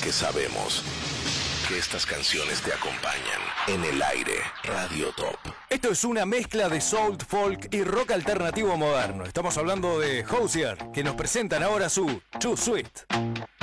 porque sabemos que estas canciones te acompañan en el aire. Radio Top. Esto es una mezcla de soul, folk y rock alternativo moderno. Estamos hablando de Hozier, que nos presentan ahora su Too Sweet.